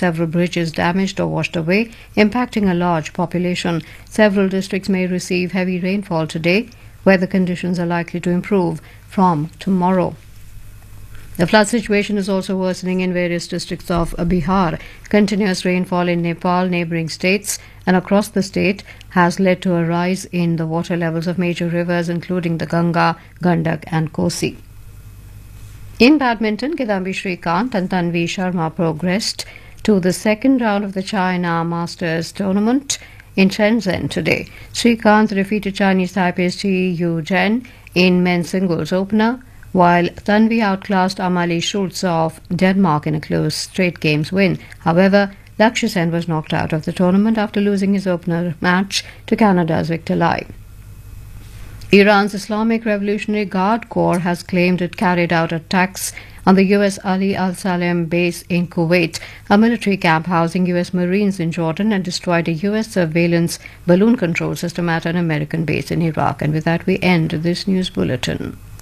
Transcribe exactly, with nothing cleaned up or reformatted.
several bridges damaged or washed away, impacting a large population. Several districts may receive heavy rainfall today. Weather conditions are likely to improve from tomorrow. The flood situation is also worsening in various districts of Bihar. Continuous rainfall in Nepal, neighbouring states, and across the state has led to a rise in the water levels of major rivers, including the Ganga, Gandak, and Kosi. In badminton, Kidambi Srikanth and Tanvi Sharma progressed to the second round of the China Masters tournament in Shenzhen today. Srikanth defeated Chinese Taipei's Chi Yu Zhen in men's singles opener, while Tanvi outclassed Amalie Schultz of Denmark in a close straight games win. However, Lakshya Sen was knocked out of the tournament after losing his opener match to Canada's Victor Lai. Iran's Islamic Revolutionary Guard Corps has claimed it carried out attacks on the U S Ali Al Salem base in Kuwait, a military camp housing U S Marines in Jordan, and destroyed a U S surveillance balloon control system at an American base in Iraq. And with that, we end this news bulletin.